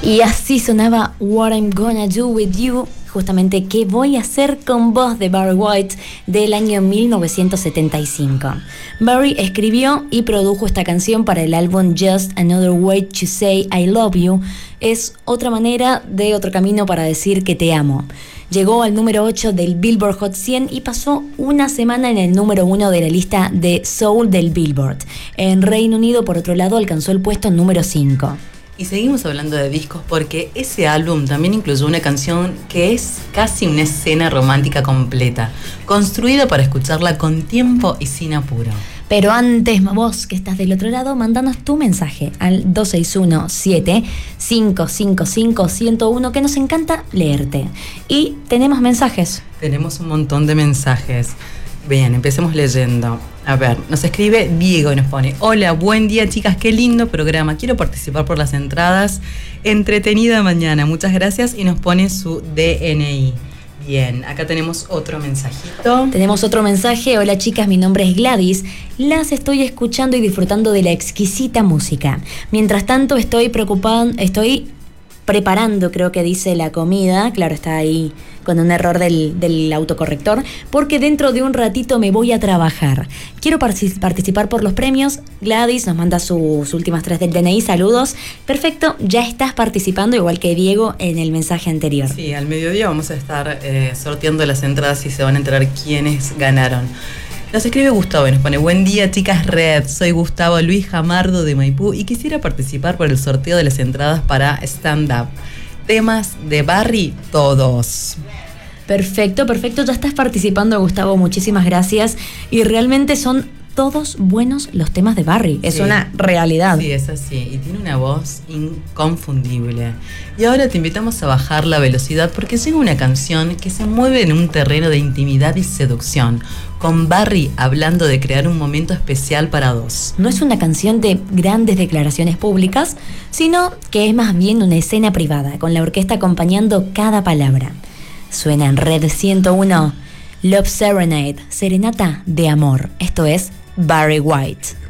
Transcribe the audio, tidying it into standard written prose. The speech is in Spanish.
Y así sonaba What I'm Gonna Do With You, justamente ¿Qué voy a hacer con vos? De Barry White, del año 1975. Barry escribió y produjo esta canción para el álbum Just Another Way to Say I Love You. Es otra manera de otro camino para decir que te amo. Llegó al número 8 del Billboard Hot 100 y pasó una semana en el número 1 de la lista de Soul del Billboard. En Reino Unido, por otro lado, alcanzó el puesto número 5. Y seguimos hablando de discos porque ese álbum también incluyó una canción que es casi una escena romántica completa, construida para escucharla con tiempo y sin apuro. Pero antes, vos que estás del otro lado, mandanos tu mensaje al 261-7555-101, que nos encanta leerte. Y tenemos mensajes. Tenemos un montón de mensajes. Bien, empecemos leyendo. A ver, nos escribe Diego y nos pone: hola, buen día chicas, qué lindo programa. Quiero participar por las entradas. Entretenida mañana, muchas gracias. Y nos pone su DNI. Bien, acá tenemos otro mensajito. Tenemos otro mensaje. Hola chicas, mi nombre es Gladys. Las estoy escuchando y disfrutando de la exquisita música. Mientras tanto estoy preparando, creo que dice, la comida. Claro, está ahí con un error del autocorrector, porque dentro de un ratito me voy a trabajar. Quiero participar por los premios. Gladys nos manda sus últimas 3 del DNI. Saludos. Perfecto, ya estás participando, igual que Diego en el mensaje anterior. Sí, al mediodía vamos a estar sorteando las entradas y se van a enterar quiénes ganaron. Nos escribe Gustavo y nos pone: buen día chicas Red, soy Gustavo Luis Jamardo de Maipú y quisiera participar por el sorteo de las entradas para Stand Up. Temas de Barry, todos. Perfecto, ya estás participando, Gustavo, muchísimas gracias. Y realmente son todos buenos los temas de Barry, es una realidad. Sí, es así, y tiene una voz inconfundible. Y ahora te invitamos a bajar la velocidad porque llega una canción que se mueve en un terreno de intimidad y seducción, con Barry hablando de crear un momento especial para dos. No es una canción de grandes declaraciones públicas, sino que es más bien una escena privada, con la orquesta acompañando cada palabra. Suena en Red 101, Love Serenade, Serenata de Amor. Esto es Barry White.